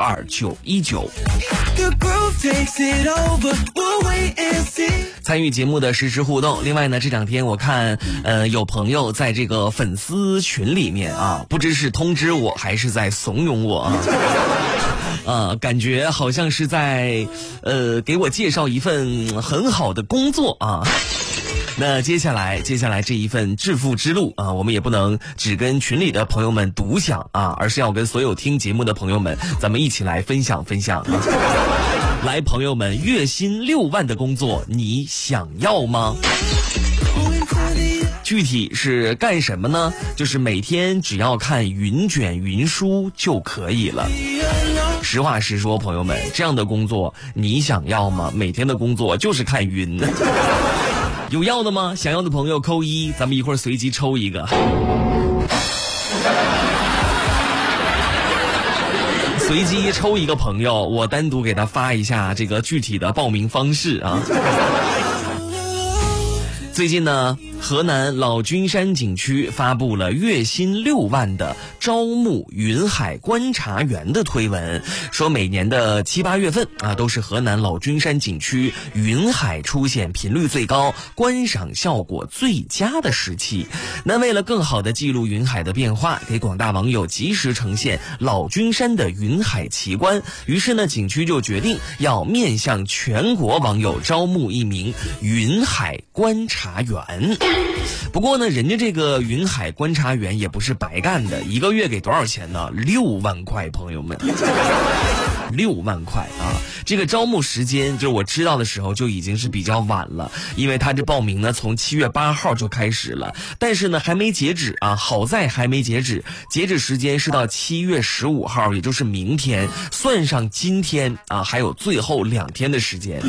52919。参与节目的实时互动。另外呢，这两天我看有朋友在这个粉丝群里面啊，不知是通知我还是在怂恿我感觉好像是在给我介绍一份很好的工作啊。那接下来这一份致富之路啊，我们也不能只跟群里的朋友们独享啊，而是要跟所有听节目的朋友们，咱们一起来分享啊。来，朋友们，月薪6万的工作你想要吗？具体是干什么呢？就是每天只要看云卷云舒就可以了。实话实说，朋友们，这样的工作你想要吗？每天的工作就是看云。有要的吗？想要的朋友扣1，咱们一会儿随机抽一个。随机抽一个朋友，我单独给他发一下这个具体的报名方式啊。最近呢，河南老君山景区发布了月薪6万的招募云海观察员的推文，说每年的7、8月份啊，都是河南老君山景区云海出现频率最高、观赏效果最佳的时期。那为了更好的记录云海的变化，给广大网友及时呈现老君山的云海奇观，于是呢，景区就决定要面向全国网友招募一名云海观察员。不过呢，人家这个云海观察员也不是白干的，一个月给多少钱呢？6万块，朋友们，6万块啊！这个招募时间，就是我知道的时候就已经是比较晚了，因为他这报名呢从7月8号就开始了，但是呢还没截止啊，好在还没截止，截止时间是到7月15号，也就是明天，算上今天啊，还有最后2天的时间。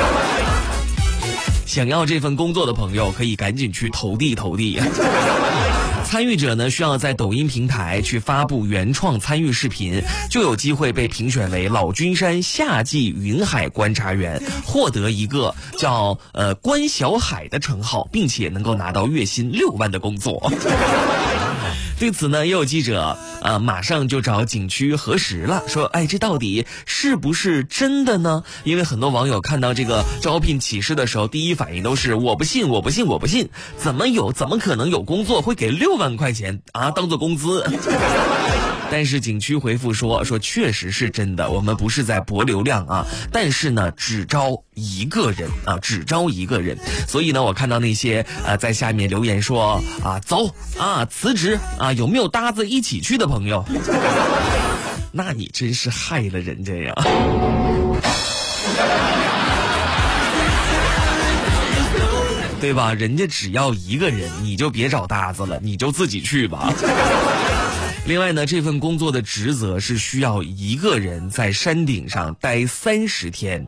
想要这份工作的朋友可以赶紧去投递。参与者呢需要在抖音平台去发布原创参与视频，就有机会被评选为老君山夏季云海观察员，获得一个叫观小海的称号，并且能够拿到月薪6万的工作。对此呢，也有记者马上就找景区核实了，说这到底是不是真的呢？因为很多网友看到这个招聘启事的时候，第一反应都是我不信，怎么可能有工作会给6万块钱啊当做工资？但是景区回复说确实是真的，我们不是在博流量啊，但是呢只招一个人。所以呢，我看到那些在下面留言说走辞职有没有搭子一起去的朋友？那你真是害了人家呀。对吧？人家只要一个人，你就别找搭子了，你就自己去吧。另外呢，这份工作的职责是需要一个人在山顶上待30天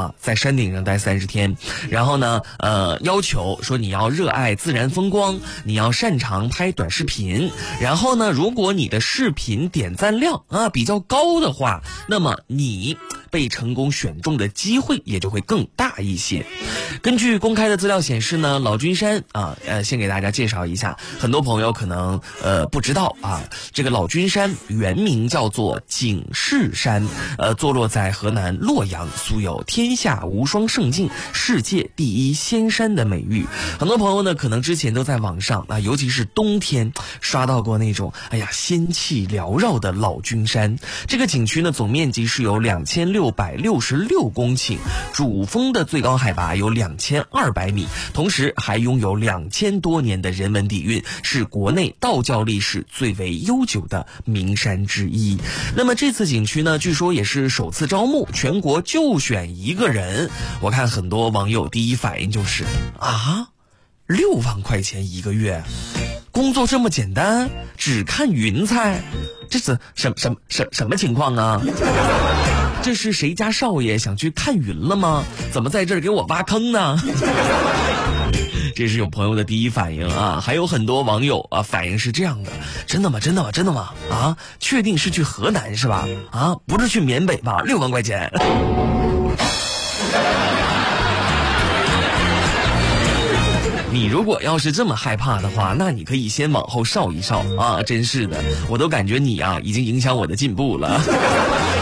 然后呢要求说你要热爱自然风光，你要擅长拍短视频，然后呢如果你的视频点赞量比较高的话，那么你被成功选中的机会也就会更大一些。根据公开的资料显示呢，老君山先给大家介绍一下，很多朋友可能不知道这个老君山原名叫做景士山，坐落在河南洛阳，素有天下无双胜境、世界第一仙山的美誉。很多朋友呢可能之前都在网上尤其是冬天刷到过那种仙气缭绕的老君山。这个景区呢总面积是有2666公顷，主峰的最高海拔有2200米，同时还拥有2000多年的人文底蕴，是国内道教历史最为悠久的名山之一。那么这次景区呢，据说也是首次招募，全国就选一个人。我看很多网友第一反应就是6万块钱一个月，工作这么简单，只看云彩，这是什么情况啊？这是谁家少爷想去看云了吗？怎么在这儿给我挖坑呢？这是有朋友的第一反应还有很多网友反应是这样的：真的吗？确定是去河南是吧？不是去缅北吧？6万块钱。你如果要是这么害怕的话，那你可以先往后稍一稍真是的，我都感觉你已经影响我的进步了。